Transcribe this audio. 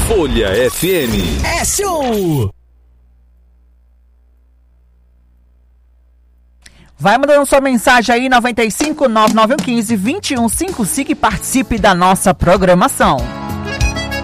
Folha FM. É show! Vai mandando sua mensagem aí, 95 9915 2155 e participe da nossa programação.